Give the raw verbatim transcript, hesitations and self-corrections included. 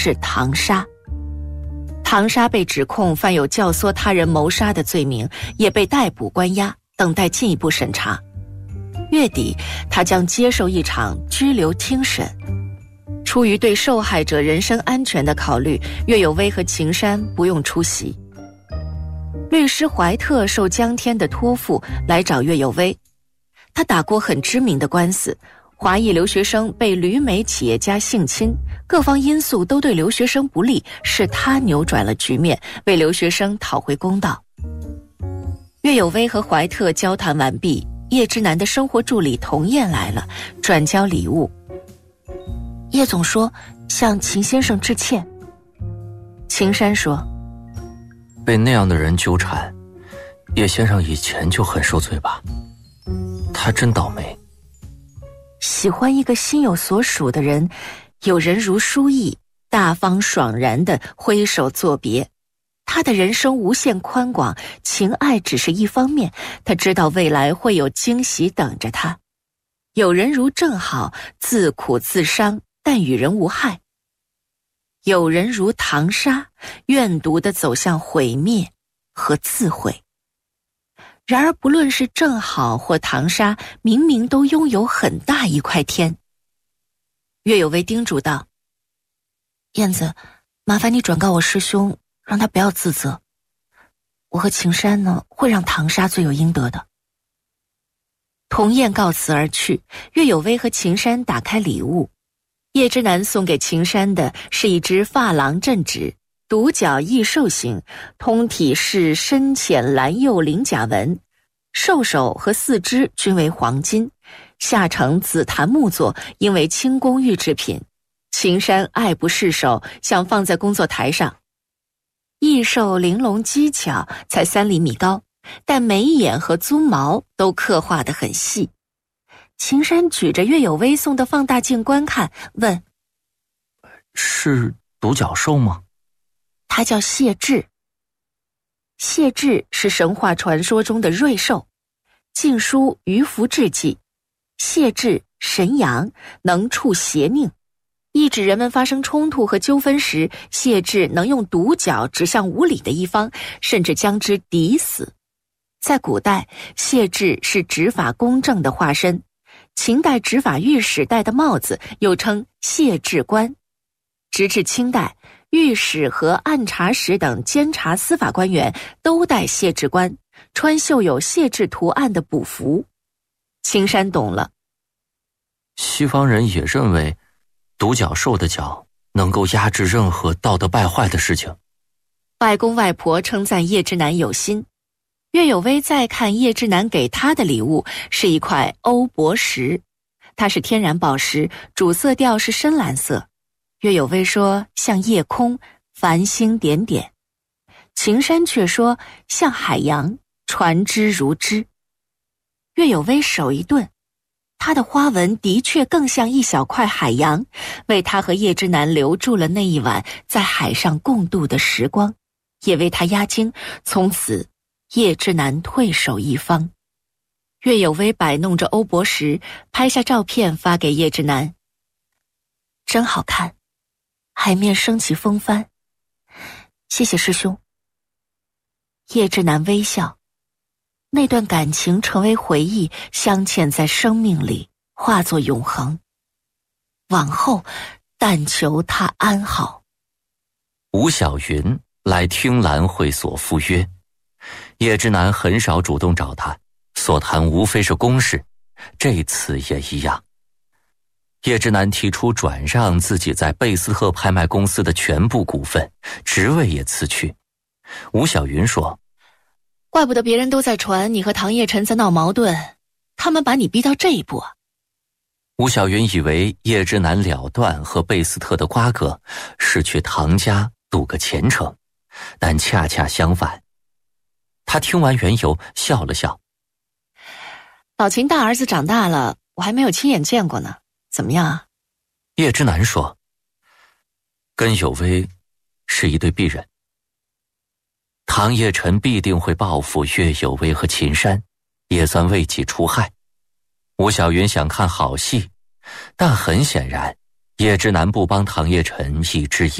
是唐沙。唐沙被指控犯有教唆他人谋杀的罪名，也被逮捕关押，等待进一步审查。月底，他将接受一场拘留听审。出于对受害者人身安全的考虑，岳有薇和秦山不用出席。律师怀特受江天的托付来找岳有薇，他打过很知名的官司，华裔留学生被旅美企业家性侵，各方因素都对留学生不利，是他扭转了局面，为留学生讨回公道。岳有薇和怀特交谈完毕，叶之南的生活助理童燕来了，转交礼物。叶总说向秦先生致歉。秦山说， 被那样的人纠缠，叶先生以前就很受罪吧？他真倒霉。 喜欢一个心有所属的人，有人如书意，大方爽然地挥手作别。他的人生无限宽广，情爱只是一方面，他知道未来会有惊喜等着他。有人如正好，自苦自伤，但与人无害。有人如唐沙，怨毒地走向毁灭和自毁。然而不论是正好或唐沙，明明都拥有很大一块天。岳有薇叮嘱道，燕子，麻烦你转告我师兄，让他不要自责。我和秦山呢，会让唐沙罪有应得的。童燕告辞而去，岳有薇和秦山打开礼物。叶之南送给秦山的是一只珐琅镇纸，独角异兽形，通体是深浅蓝釉鳞甲纹，兽首和四肢均为黄金，下呈紫檀木做，应为清宫玉制品。秦山爱不释手，想放在工作台上。异兽玲珑机巧，才三厘米高，但眉眼和鬃毛都刻画得很细。秦山举着岳有薇送的放大镜观看，问， 是独角兽吗？ 它叫谢豸。谢豸是神话传说中的瑞兽，晋书渔夫志记，谢豸神阳，能处邪佞，意指人们发生冲突和纠纷时，谢豸能用独角指向无理的一方，甚至将之抵死。在古代，谢豸是执法公正的化身，秦代执法御史戴的帽子又称谢豸冠。直至清代，御史和按察使等监察司法官员都戴谢豸冠，穿绣有谢豸图案的补服。青山懂了， 西方人也认为独角兽的角能够压制任何道德败坏的事情。 外公外婆称赞叶之南有心。岳有薇再看叶之南给他的礼物，是一块欧泊石，它是天然宝石，主色调是深蓝色。岳有薇说像夜空，繁星点点。秦山却说像海洋，船只如织。岳有薇手一顿，它的花纹的确更像一小块海洋，为他和叶之南留住了那一晚在海上共度的时光，也为他压惊，从此叶之南退守一方。岳有薇摆弄着欧泊石，拍下照片发给叶之南。真好看，海面升起风帆。谢谢师兄。叶之南微笑，那段感情成为回忆，镶嵌在生命里，化作永恒。往后，但求他安好。 吴小云来听兰会所赴约，叶之南很少主动找他，所谈无非是公事，这次也一样。叶之南提出转让自己在贝斯特拍卖公司的全部股份，职位也辞去。吴小云说， 怪不得别人都在传你和唐叶晨在闹矛盾，他们把你逼到这一步啊。 吴小云以为叶之南了断和贝斯特的瓜葛是去唐家赌个前程，但恰恰相反。他听完缘由笑了笑， 老秦大儿子长大了，我还没有亲眼见过呢，怎么样啊？ 叶之南说，跟有薇是一对璧人，唐叶晨必定会报复岳有薇和秦山，也算为己除害。吴小云想看好戏，但很显然叶之南不帮唐叶晨一之一